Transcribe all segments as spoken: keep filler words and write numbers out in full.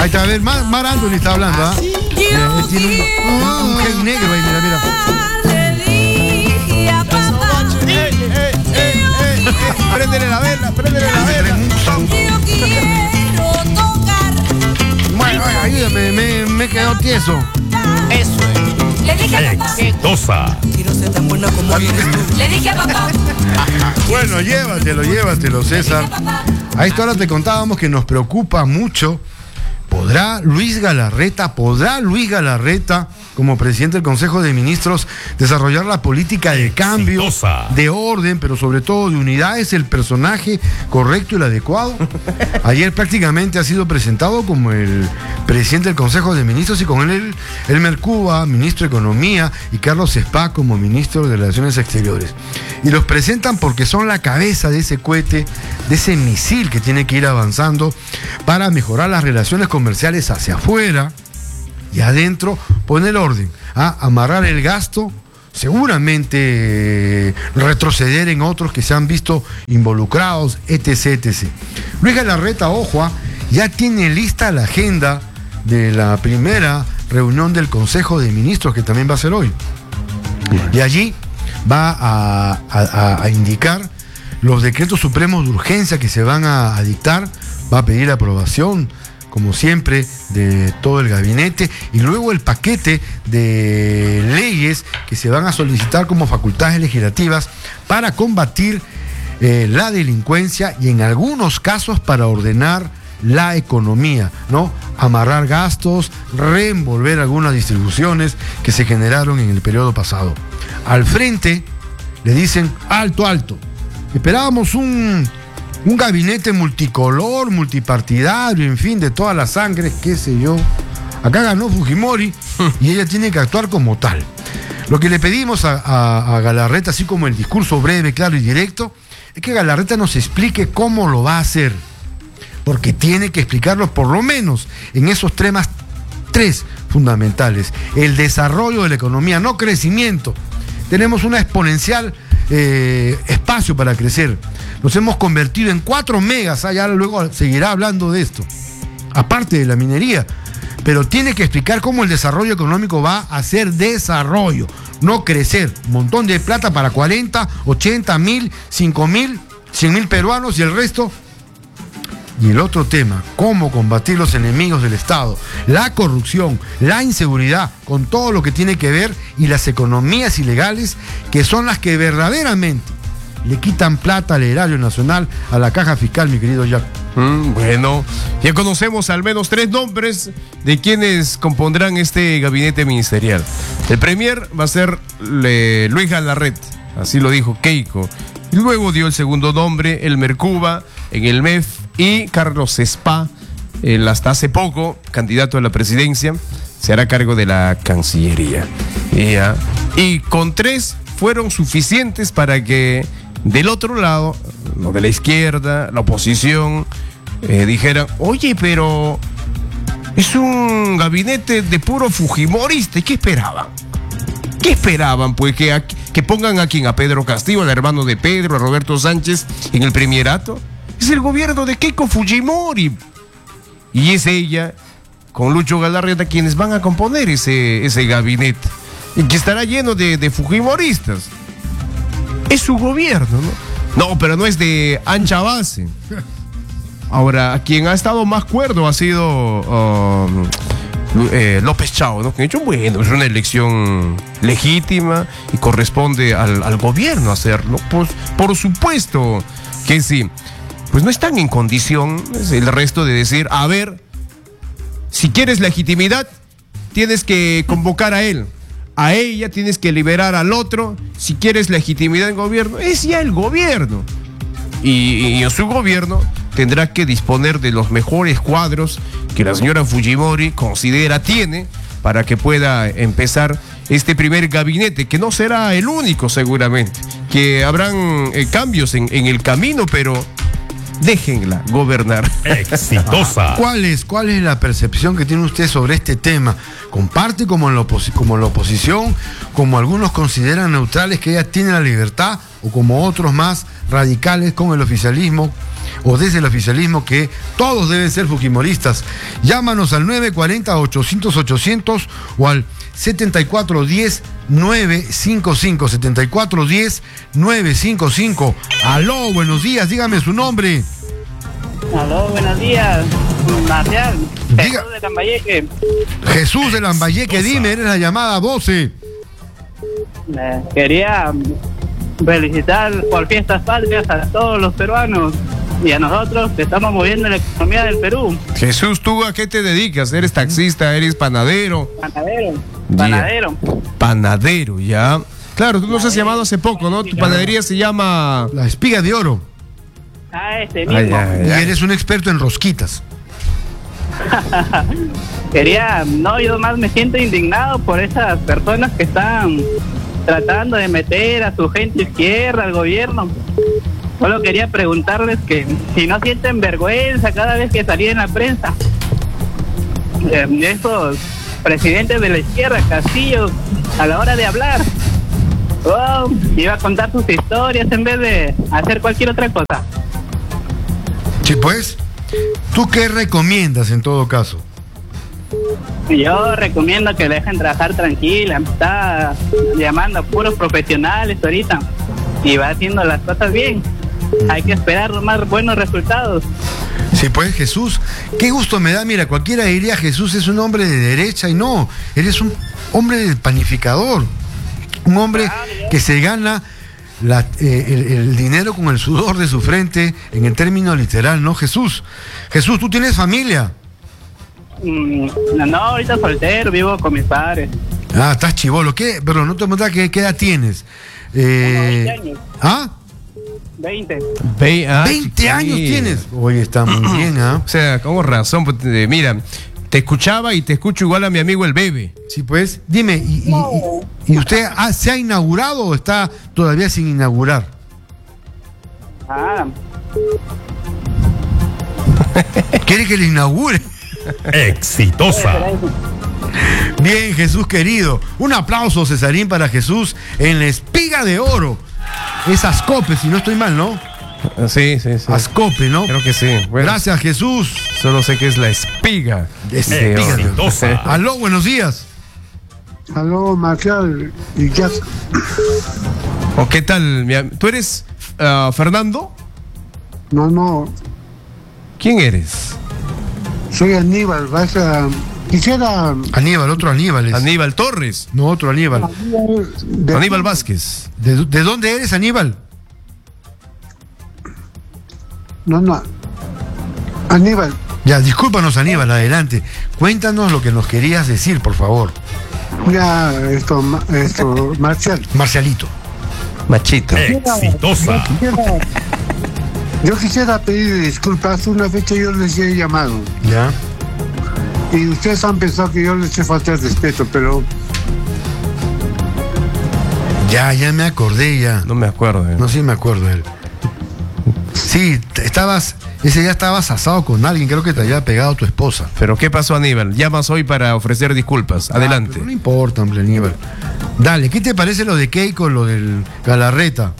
Ahí está, a ver, Mar, Mar Anthony está hablando, ¿ah? ¿eh? Eh, tiene un, un, un gel negro ahí, mira, mira. ¡Eh, eh, eh, eh, eh! ¡Préndele la vela, préndele la vela! Bueno, ayúdame, me, me he quedado tieso. Eso es. Le dije a papá. Exitosa. Quiero ser tan buena como eres tú. Le dije a papá. Bueno, llévatelo, llévatelo, César. A esta hora te contábamos que nos preocupa mucho. ¿Podrá Luis Galarreta, podrá Luis Galarreta, como presidente del Consejo de Ministros, desarrollar la política de cambio, Exitosa. de orden, pero sobre todo de unidad? ¿Es el personaje correcto y el adecuado? Ayer prácticamente ha sido presentado como el presidente del Consejo de Ministros y con él Elmer Cuba, ministro de Economía, y Carlos Spa como ministro de Relaciones Exteriores. Y los presentan porque son la cabeza de ese cohete, de ese misil que tiene que ir avanzando para mejorar las relaciones comerciales hacia afuera y adentro, poner orden, ¿ah? Amarrar el gasto, seguramente eh, retroceder en otros que se han visto involucrados, etc, etcétera. Luis Galarreta, ojo, ¿ah? Ya tiene lista la agenda de la primera reunión del Consejo de Ministros, que también va a ser hoy. Y allí va a, a, a indicar los decretos supremos de urgencia que se van a, a dictar, va a pedir aprobación, como siempre, de todo el gabinete, y luego el paquete de leyes que se van a solicitar como facultades legislativas para combatir eh, la delincuencia y en algunos casos para ordenar la economía, ¿no? Amarrar gastos, reenvolver algunas distribuciones que se generaron en el periodo pasado. Al frente le dicen alto, alto. Esperábamos un... un gabinete multicolor, multipartidario, en fin, de todas las sangres, qué sé yo. Acá ganó Fujimori y ella tiene que actuar como tal. Lo que le pedimos a, a, a Galarreta, así como el discurso breve, claro y directo, es que Galarreta nos explique cómo lo va a hacer. Porque tiene que explicarlo por lo menos en esos temas tres fundamentales. El desarrollo de la economía, no crecimiento. Tenemos una exponencial eh, espacio para crecer. Nos hemos convertido en cuatro megas, allá luego seguirá hablando de esto, aparte de la minería, pero tiene que explicar cómo el desarrollo económico va a ser desarrollo, no crecer. Un montón de plata para cuarenta, ochenta mil, cinco mil, cien mil peruanos y el resto. Y el otro tema, cómo combatir los enemigos del Estado, la corrupción, la inseguridad, con todo lo que tiene que ver, y las economías ilegales, que son las que verdaderamente le quitan plata al erario nacional, a la caja fiscal, mi querido Jack. Mm, bueno, ya conocemos al menos tres nombres de quienes compondrán este gabinete ministerial. El premier va a ser le, Luis Galarreta, así lo dijo Keiko. Y luego dio el segundo nombre, Elmer Cuba, en el M E F, y Carlos Spa, el hasta hace poco candidato a la presidencia, se hará cargo de la Cancillería. Y, uh, y con tres fueron suficientes para que del otro lado, lo de la izquierda, la oposición, eh, dijeran, oye, pero es un gabinete de puro fujimorista. ¿Y qué esperaban? ¿Qué esperaban? Pues que, a, que pongan a quien, a Pedro Castillo, al hermano de Pedro, a Roberto Sánchez, en el premierato. Es el gobierno de Keiko Fujimori. Y es ella, con Lucho Galarreta, quienes van a componer ese, ese gabinete. Y que estará lleno de, de fujimoristas. Es su gobierno, ¿no? No, pero no es de ancha base. Ahora, quien ha estado más cuerdo ha sido um, eh, López Chao, ¿no? Que ha dicho, bueno, es una elección legítima y corresponde al, al gobierno hacerlo. Pues, por supuesto que sí. Pues no están en condición el resto de decir, a ver, si quieres legitimidad, tienes que convocar a él. A ella tienes que liberar al otro. Si quieres legitimidad en gobierno, es ya el gobierno. Y, y en su gobierno tendrá que disponer de los mejores cuadros que la señora Fujimori considera tiene para que pueda empezar este primer gabinete, que no será el único seguramente, que habrán eh, cambios en, en el camino, pero déjenla gobernar. Exitosa. ¿Cuál es, cuál es la percepción que tiene usted sobre este tema? ¿Comparte como en la, oposi- como en la oposición, como algunos consideran neutrales que ella tiene la libertad, o como otros más radicales con el oficialismo, o desde el oficialismo que todos deben ser fujimoristas. Llámanos al nueve cuatro cero, ochocientos, ochocientos o al setenta y cuatro diez, nueve cinco cinco, setenta y cuatro diez, nueve cinco cinco. Aló, buenos días, dígame su nombre. Aló, buenos días, Marcial. Diga. Jesús de Lambayeque. Jesús de Lambayeque, dime, eres la llamada doce. Eh, quería felicitar por fiestas patrias a todos los peruanos y a nosotros que estamos moviendo la economía del Perú. Jesús, ¿tú a qué te dedicas? ¿Eres taxista? ¿Eres panadero? Panadero, Ya. panadero. Panadero, ya. Claro, tú nos has llamado hace poco, ¿no? Tu panadería se llama... La espiga de oro. Ah, este Ay, mismo. ay, Y ay. eres un experto en rosquitas. Quería, no, yo más me siento indignado por esas personas que están tratando de meter a su gente izquierda al gobierno. Solo quería preguntarles que si no sienten vergüenza cada vez que salí en la prensa. Eh, esos presidentes de la izquierda, Castillo, a la hora de hablar, oh, iba a contar sus historias en vez de hacer cualquier otra cosa. Sí, pues, ¿tú qué recomiendas en todo caso? Yo recomiendo que dejen trabajar tranquila. Está llamando a puros profesionales ahorita y va haciendo las cosas bien. Hay que esperar más buenos resultados. Sí, pues, Jesús, qué gusto me da. Mira, cualquiera diría Jesús es un hombre de derecha y no, eres un hombre de panificador, un hombre que se gana la, eh, el, el dinero con el sudor de su frente, en el término literal, ¿no, Jesús? Jesús, ¿tú tienes familia? Mm, no, ahorita soltero, vivo con mis padres. Ah, estás chivolo. ¿Qué? Pero no te preguntas qué, qué edad tienes. Eh, veinte años. ¿Ah? veinte. Ve- ah, veinte años sí. tienes. Oye, está muy bien, ¿ah? O sea, con razón. pues, eh, Mira, te escuchaba y te escucho igual a mi amigo el Bebe. Sí, pues. Dime, ¿y, y, y- y usted ah, se ha inaugurado o está todavía sin inaugurar? Ah, ¿Quiere que le inaugure? Exitosa. Bien, Jesús querido. Un aplauso, Cesarín, para Jesús en la espiga de oro. Es Ascope, si no estoy mal, ¿no? Ah, Sí, sí, sí. Ascope, ¿no? Creo que sí. Bueno, Gracias, Jesús. Solo sé que es la espiga. Espiga de oro. Exitosa. Aló, buenos días. Aló, Marcial y Jack. ¿O qué tal? mi am- ¿Tú eres ah, Fernando? No, no, ¿Quién eres? soy Aníbal. Vas a. Quisiera. Aníbal, otro Aníbal. es. Aníbal Torres. No, otro Aníbal. de- Aníbal Vázquez. ¿De, de dónde eres, Aníbal? No, no. Aníbal, Ya, discúlpanos, Aníbal, adelante. Cuéntanos lo que nos querías decir, por favor. ya, esto, Ma- esto, Marcial. Marcialito. Machito. Exitosa. Quisiera- yo quisiera pedir disculpas. Una fecha yo les he llamado. Ya. Y ustedes han pensado que yo les he faltado el respeto, pero Ya, ya me acordé, ya. No me acuerdo. eh. No sé si me acuerdo de él. Sí, t- estabas, ese día estabas asado con alguien, creo que te había pegado tu esposa. Pero ¿qué pasó, Aníbal? Llamas hoy para ofrecer disculpas. Ah, Adelante. pero no importa, hombre, Aníbal. Dale, ¿qué te parece lo de Keiko, lo del Galarreta?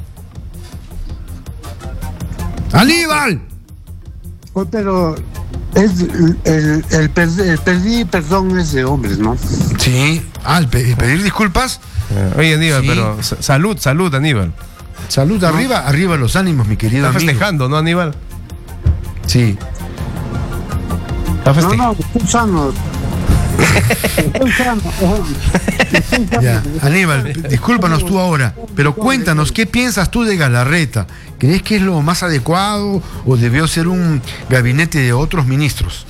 ¡Aníbal! oh, pero es el, el, el, per- el pedir perdón es de hombres, ¿no? Sí. Ah, el pe- el pedir disculpas. Eh, Oye, Aníbal, Sí. pero sa- salud, salud, Aníbal. Salud, arriba, arriba los ánimos, mi querido Está amigo. festejando, ¿no, Aníbal? Sí. Está No, festejando. no, estoy sano. Estoy sano. Estoy sano. Ya, Aníbal, discúlpanos tú ahora, pero cuéntanos, ¿qué piensas tú de Galarreta? ¿Crees que es lo más adecuado o debió ser un gabinete de otros ministros?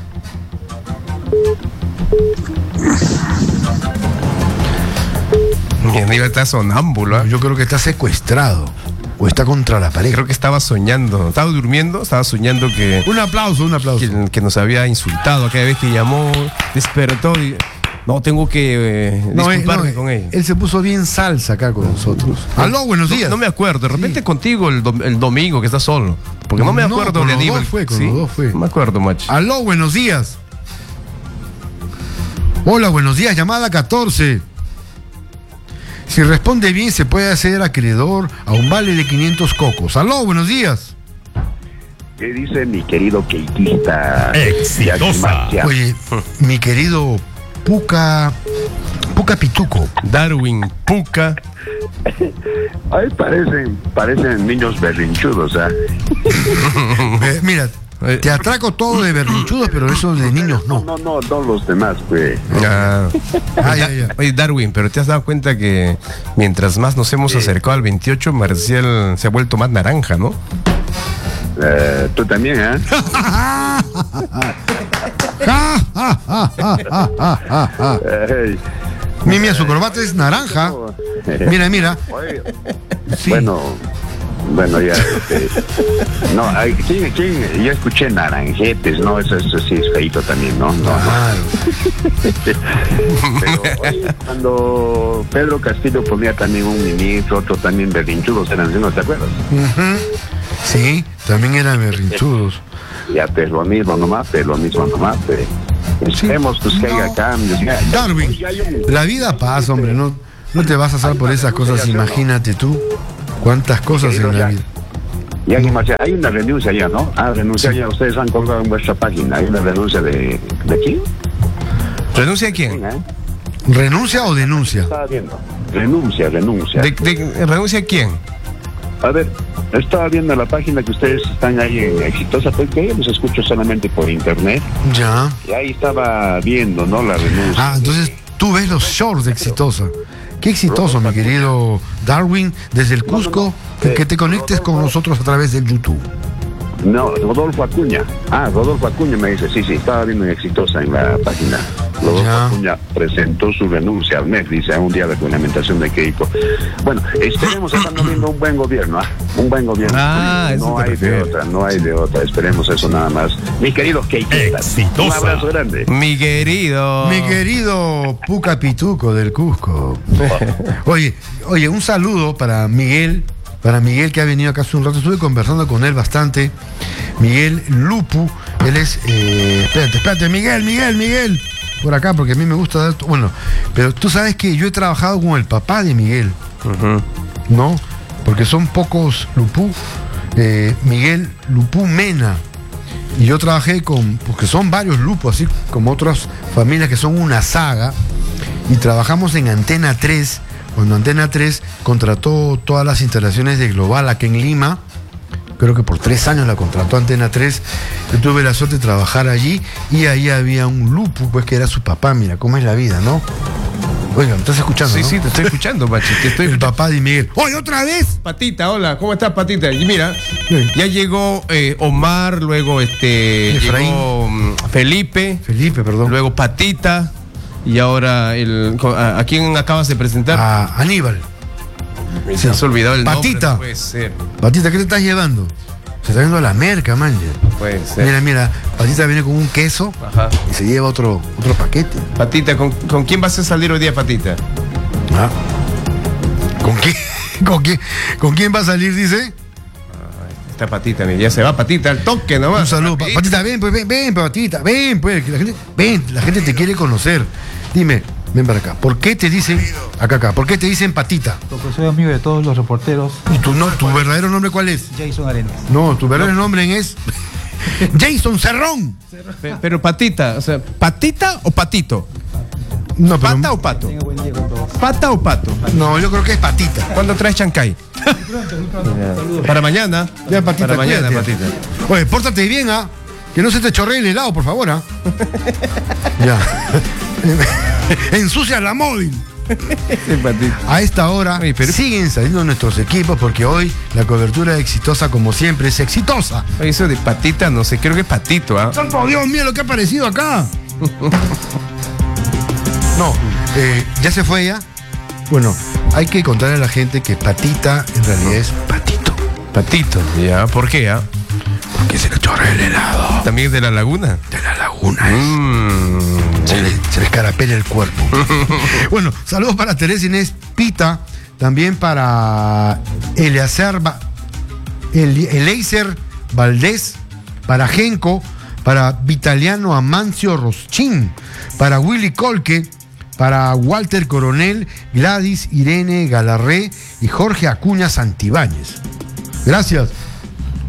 Mi Aníbal está sonámbulo. ¿ah? Yo creo que está secuestrado o está contra la pared. Creo que estaba soñando. Estaba durmiendo, estaba soñando que, Un aplauso, un aplauso. que, que nos había insultado aquella vez que llamó, despertó y. No, tengo que eh, No, eh, disculparme no, con ella. él se puso bien salsa acá con nosotros. Aló, buenos No, días. no me acuerdo, de repente Sí. contigo el, dom- el domingo que estás solo. Porque no me No, acuerdo con de los Aníbal. dos fue, con ¿Sí? los dos fue. No me acuerdo, macho. Aló, buenos días. Hola, buenos días, llamada catorce. Si responde bien, se puede hacer acreedor a un vale de quinientos cocos. Aló, buenos días. ¿Qué dice mi querido keikista? Exitosa. Oye, mi querido Puca, Puca Pituco. Darwin, Puca. Ay, parecen, parecen niños berrinchudos, ¿ah? Eh, mira, te atraco todo de berrinchudos, pero eso de niños no. No, no, no, no los demás, pues. Ah. Ah, ya, ya. Oye, Darwin, pero te has dado cuenta que mientras más nos hemos acercado al veintiocho, Marcial se ha vuelto más naranja, ¿no? Eh, Tú también, ¿eh? Ey. Mimi, su corbata es naranja. Mira, mira. Oye, Sí. Bueno, bueno, ya. Este, no, hay- ¿quién, quién? Yo escuché naranjetes, ¿no? Eso, eso sí es feito también, ¿no? No, no. Claro. Pero oye, cuando Pedro Castillo ponía también un ministro, otro también berrinchudos, eran, ¿no te acuerdas? Ujú. Sí, también eran berrinchudos. Ya, pues lo mismo nomás, pues lo mismo nomás, pues. Esperemos pues, que haya cambios. Ya, ya, Darwin, ya hay un- la vida pasa, hombre, no, no te vas a hacer por esas cosas, imagínate tú cuántas cosas en la vida. Ya hay, más- hay una renuncia ya, ¿no? Ah, renuncia ya, ustedes han colgado en vuestra página. Hay una renuncia de... ¿De quién? ¿Renuncia a quién? ¿Eh? ¿Renuncia o denuncia? Estaba viendo. Renuncia, renuncia. ¿De, de- ¿Renuncia a quién? A ver, estaba viendo la página que ustedes están ahí en Exitosa, porque yo los escucho solamente por internet. Ya. Y ahí estaba viendo, ¿no? La renuncia. Ah, entonces tú ves los shorts de Exitosa. Qué exitoso, mi querido Darwin, desde el Cusco, que, que te conectes con nosotros a través del YouTube. No, Rodolfo Acuña. Ah, Rodolfo Acuña me dice, sí, sí, estaba viendo en Exitosa en la página. Rodolfo Ya. Acuña presentó su renuncia al M E F, dice, a un día de reglamentación de Keiko. Bueno, esperemos, estamos viendo un buen gobierno, ¿ah? Un buen gobierno. Ah, eso no te hay de refieres. otra, no hay de otra, esperemos eso nada más. Mi querido Keiko, Exitosa. un abrazo grande. Mi querido. Mi querido Puca Pituco del Cusco. Oye, oye, un saludo para Miguel, para Miguel que ha venido acá hace un rato. Estuve conversando con él bastante. Miguel Lupu, él es. Eh, espérate, espérate, Miguel, Miguel, Miguel. Por acá, porque a mí me gusta dar. Bueno, pero tú sabes que yo he trabajado con el papá de Miguel, Ujú. ¿no? Porque son pocos Lupú. Eh, Miguel Lupú Mena. Y yo trabajé con, porque son varios Lupus, así como otras familias que son una saga. Y trabajamos en Antena tres, cuando Antena tres contrató todas las instalaciones de Global aquí en Lima. Creo que por tres años la contrató Antena tres. Yo tuve la suerte de trabajar allí y ahí había un Lupu, pues que era su papá. Mira cómo es la vida, ¿no? Oiga, ¿me estás escuchando? Sí, no? sí, te estoy escuchando, Pachi. Te estoy El papá de Miguel. ¡Oye, otra vez! Patita, hola, ¿cómo estás, Patita? Y mira, Bien. ya llegó eh, Omar, luego este Efraín. llegó mm, Felipe, Felipe, perdón. luego Patita y ahora el a, ¿a quién acabas de presentar? A Aníbal. Se has olvidado el nombre. Patita. No puede ser, Patita, ¿qué te estás llevando? Se está yendo a la merca, man. no puede ser. Mira, mira, Patita viene con un queso Ajá. y se lleva otro, otro paquete. Patita, ¿con, ¿con quién vas a salir hoy día, Patita? Ah. ¿Con quién? ¿Con quién? ¿Con quién va a salir, dice? Esta Patita, mira, ya se va Patita al toque nomás. Un saludo. Pa- Patita, ven, pues, ven, ven, Patita, ven, pues. que La gente, ven, la gente te quiere conocer. Dime, ven para acá. ¿Por qué te dicen, acá, acá, por qué te dicen Patita? Porque soy amigo de todos los reporteros. ¿Y tu, no, tu verdadero nombre cuál es? Jason Arenas. No, tu verdadero nombre es Jason Cerrón. Pe- Pero Patita, o sea, ¿patita o patito? No, pero- ¿Pata o pato? Tenga buen día con todos. ¿Pata o pato? no, yo creo que es Patita. ¿Cuándo traes Chancay? Para mañana. Ya, Patita, Para mañana, cuídate. Patita. Oye, pórtate bien, ¿ah? Que no se te chorree el helado, por favor, ¿ah? Ya. Ensucia la móvil. Sí, Patita. A esta hora Oye, pero- siguen saliendo nuestros equipos porque hoy la cobertura exitosa, como siempre, es exitosa. Oye, eso de patita, no sé, creo que es patito, ¿ah? ¡Santo Dios mío lo que ha aparecido acá! No, eh, ¿ya se fue ella? Bueno, hay que contarle a la gente que Patita en realidad es Patito. Patito, ya, ¿por qué, ah? Porque se le chorrea el helado ¿También es de la laguna? de la laguna. ¿eh? Mmm. Se le, se le escarapela el cuerpo. Bueno, saludos para Teresa Inés Pita, también para Eleazar, Ba- El- Eleiser Valdés, para Genco, para Vitaliano Amancio Roschín, para Willy Colque, para Walter Coronel, Gladys Irene Galarré y Jorge Acuña Santibáñez. Gracias.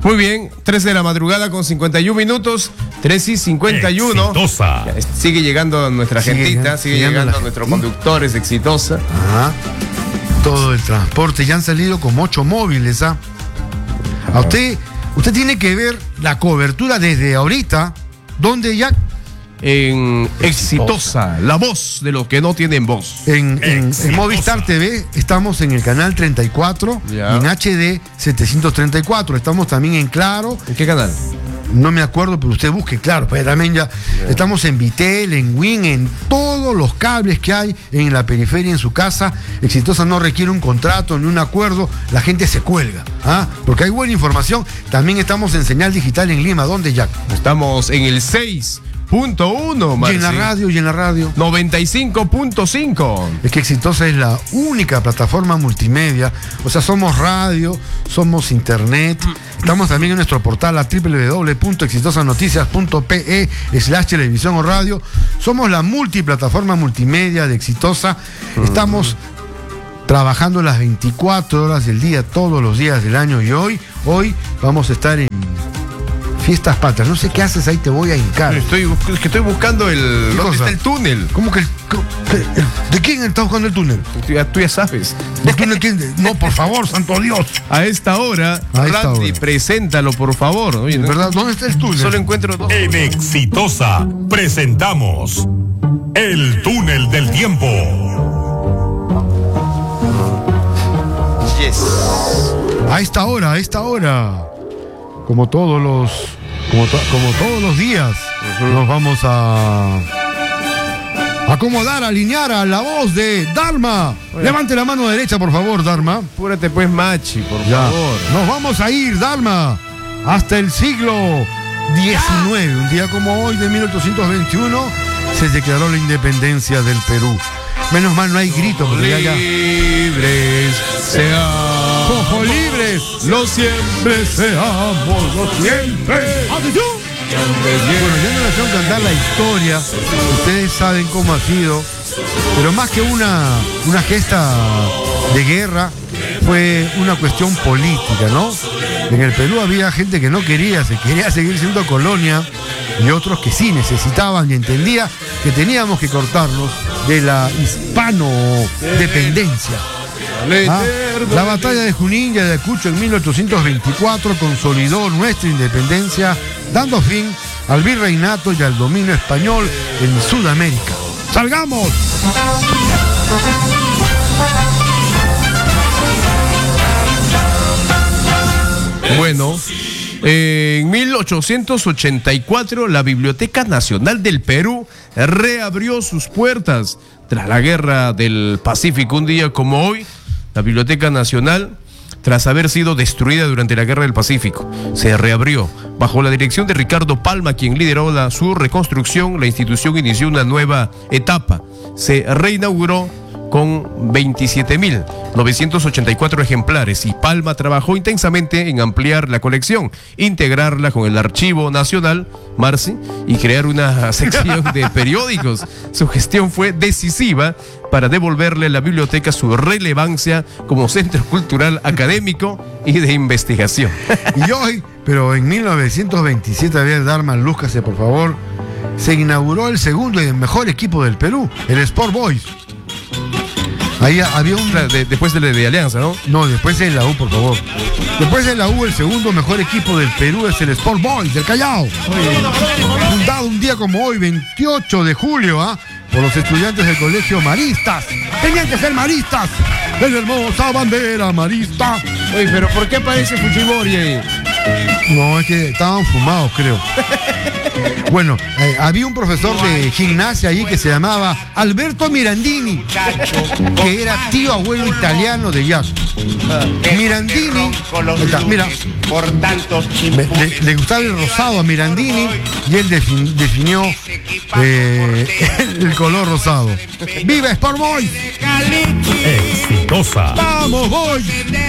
Muy bien, tres de la madrugada con cincuenta y un minutos, tres y cincuenta y uno. Exitosa. Ya, sigue llegando nuestra Sigue gentita, llegando- sigue llegando llegando la nuestros gente. conductores, Exitosa. Ajá. Todo el transporte. Ya han salido como ocho móviles, ¿ah? A usted, usted tiene que ver la cobertura desde ahorita, donde ya En Exitosa, la voz de los que no tienen voz. en, en- en Exitosa. Movistar T V estamos en el canal treinta y cuatro Ya. y en H D setecientos treinta y cuatro. Estamos también en Claro. ¿En qué canal? No me acuerdo, pero usted busque, claro, pues también ya estamos en Vitel, en Win, en todos los cables que hay en la periferia, en su casa. Exitosa no requiere un contrato ni un acuerdo, la gente se cuelga, ¿ah? Porque hay buena información. También estamos en señal digital en Lima, ¿dónde, Jack? Estamos en el seis punto uno, Y en la radio, y en la radio. noventa y cinco punto cinco. Es que Exitosa es la única plataforma multimedia. O sea, somos radio, somos internet. Estamos también en nuestro portal a doble u doble u doble u punto exitosanoticias punto pe slash televisión o radio. Somos la multiplataforma multimedia de Exitosa. Estamos trabajando las veinticuatro horas del día, todos los días del año. Y hoy, hoy vamos a estar en Fiestas Patrias. No sé qué haces ahí, te voy a hincar. Estoy, es que estoy buscando el. ¿Qué ¿Dónde cosa? está el túnel? ¿Cómo que el- cómo- el- ¿De quién está buscando el túnel? Tú ya, tú ya sabes. ¿El túnel quién? No, por favor, santo Dios. A esta hora, A esta Randy, hora. preséntalo, por favor. Oye, ¿no? ¿Verdad? ¿Dónde está el túnel? Solo encuentro dos. En Exitosa presentamos El Túnel del Tiempo. Yes. A esta hora, a esta hora. Como todos los. Como, to- como todos los días. Nos vamos a. Acomodar, alinear a la voz de Dharma. Levante la mano derecha, por favor, Dharma. Apúrate pues, Machi, por Ya. favor. Nos vamos a ir, Dharma, hasta el siglo diecinueve. Un día como hoy, de mil ochocientos veintiuno, se declaró la independencia del Perú. Menos mal no hay grito, porque ya, ya. Libres seamos. ¡Ojo libres! Los siempre seamos, los siempre. Bueno, ya no les tengo que cantar la historia. Ustedes saben cómo ha sido. Pero más que una, una gesta de guerra, fue una cuestión política, ¿no? En el Perú había gente que no quería, se quería seguir siendo colonia, y otros que sí necesitaban y entendía que teníamos que cortarnos de la hispano-dependencia. Ah, la batalla de Junín y Ayacucho en mil ochocientos veinticuatro consolidó nuestra independencia, dando fin al virreinato y al dominio español en Sudamérica. ¡Salgamos! Bueno, eh, en mil ochocientos ochenta y cuatro la Biblioteca Nacional del Perú reabrió sus puertas tras la Guerra del Pacífico. Un día como hoy, la Biblioteca Nacional, tras haber sido destruida durante la Guerra del Pacífico, se reabrió. Bajo la dirección de Ricardo Palma, quien lideró la, su reconstrucción, la institución inició una nueva etapa. Se reinauguró con veintisiete mil novecientos ochenta y cuatro ejemplares, y Palma trabajó intensamente en ampliar la colección, integrarla con el Archivo Nacional, Marci, y crear una sección de periódicos. Su gestión fue decisiva para devolverle a la biblioteca su relevancia como centro cultural, académico y de investigación. Y hoy, pero en mil novecientos veintisiete, a ver, Dharma, lúzcase, por favor, se inauguró el segundo y el mejor equipo del Perú, el Sport Boys. Ahí había un... De- después de, de Alianza, ¿no? No, después de la U, por favor. Después de la U, el segundo mejor equipo del Perú es el Sport Boys del Callao. Fundado un día como hoy, veintiocho de julio, ¿ah? por los estudiantes del colegio Maristas. Tenían que ser maristas. Es la hermosa bandera marista. Oye, pero ¿por qué aparece Fujimori ahí? No, es que estaban fumados, creo. Bueno, eh, había un profesor de gimnasia allí que se llamaba Alberto Mirandini, que era tío abuelo italiano de Jack. Mirandini, ahí está, mira, por tantos me- le, le gustaba el rosado a Mirandini y él defin- definió eh, el color rosado. ¡Viva Sport Boys! Exitosa. ¡Vamos, Boys!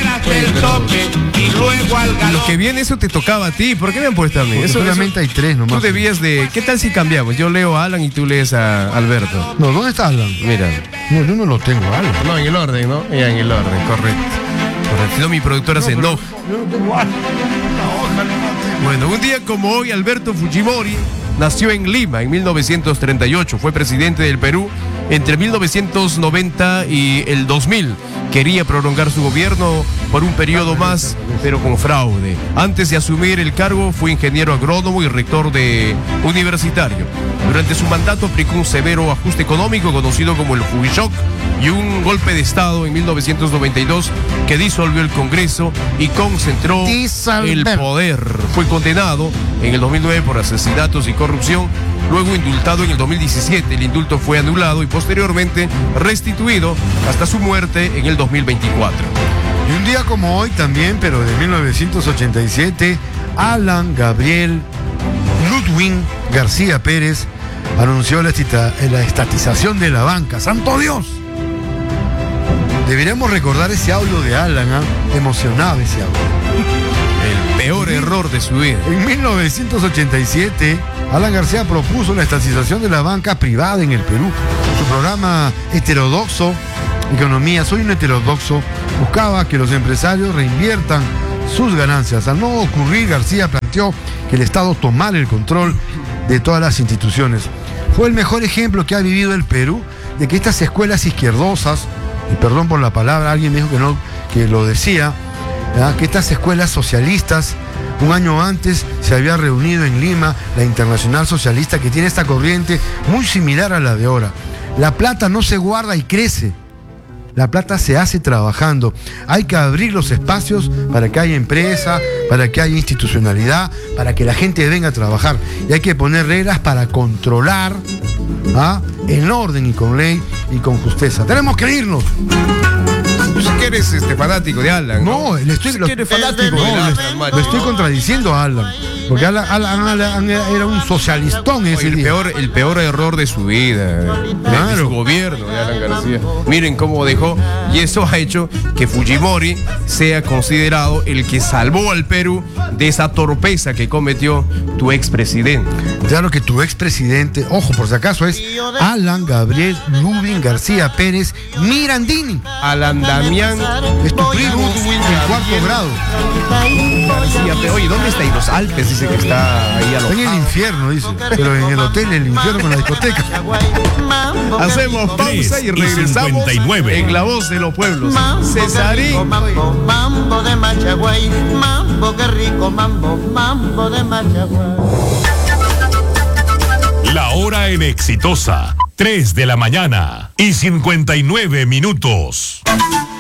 y luego al Lo que viene, eso te tocaba a ti. ¿Por qué me han puesto a mí? Porque Eso, solamente hay tres nomás. Tú debías de... ¿Qué tal si cambiamos? Yo leo a Alan y tú lees a Alberto. No, ¿dónde está Alan? Mira. No, yo no lo tengo, Alan. No, en el orden, ¿no? Ya, en el orden, correcto. Correcto. Si no, mi productora se enoja. Yo no tengo Alan. Bueno, un día como hoy, Alberto Fujimori nació en Lima en mil novecientos treinta y ocho. Fue presidente del Perú entre mil novecientos noventa y el dos mil. Quería prolongar su gobierno por un periodo más, pero con fraude. Antes de asumir el cargo, fue ingeniero agrónomo y rector de universitario. Durante su mandato aplicó un severo ajuste económico conocido como el Fujishock y un golpe de Estado en mil novecientos noventa y dos que disolvió el Congreso y concentró Disolver. el poder. Fue condenado en el dos mil nueve por asesinatos y corrupción, luego indultado en el dos mil diecisiete. El indulto fue anulado y posteriormente restituido hasta su muerte en el dos mil veinticuatro. Y un día como hoy también, pero de mil novecientos ochenta y siete, Alan Gabriel Ludwig García Pérez anunció la, estita, la estatización de la banca. ¡Santo Dios! Deberíamos recordar ese audio de Alan, ¿eh? Emocionaba ese audio. El peor error de su vida. En mil novecientos ochenta y siete, Alan García propuso la estatización de la banca privada en el Perú. Su programa heterodoxo, Economía, soy un heterodoxo, buscaba que los empresarios reinviertan sus ganancias. Al no ocurrir, García planteó que el Estado tomara el control de todas las instituciones. Fue el mejor ejemplo que ha vivido el Perú de que estas escuelas izquierdosas, y perdón por la palabra, alguien me dijo que no, que lo decía, ¿verdad? Que estas escuelas socialistas, un año antes se había reunido en Lima la Internacional Socialista, que tiene esta corriente muy similar a la de ahora. La plata no se guarda y crece. La plata se hace trabajando. Hay que abrir los espacios para que haya empresa, para que haya institucionalidad, para que la gente venga a trabajar. Y hay que poner reglas para controlar, ¿ah? En orden y con ley y con justeza. Tenemos que irnos. Tú sí que eres este, fanático de Alan. No, No, le estoy, sí lo, que eres fanático no, de le- Alan, Mario. lo estoy contradiciendo a Alan. Porque Alan, Alan- Alan era un socialistón ese Oye, el día. peor, el peor error de su vida, de, de Claro. su gobierno de Alan García. Miren cómo dejó, y eso ha hecho que Fujimori sea considerado el que salvó al Perú de esa torpeza que cometió tu expresidente. Claro que tu expresidente, ojo, por si acaso, es Alan Gabriel Ludwig García Pérez Mirandini. Alan Damián Es tu primo en cuarto grado. García Pérez. Oye, ¿dónde está? Y los Alpes dice que está ahí Está en el alojado. infierno, dice. Pero en el hotel, el infierno con la discoteca. Hacemos pausa y tres y regresamos cincuenta y nueve. en La Voz de los Pueblos. Mambo, qué Cesarín. rico, mambo, mambo de Machagüey, mambo qué rico, mambo, mambo de Machagüey. La hora en Exitosa, tres de la mañana y cincuenta y nueve minutos.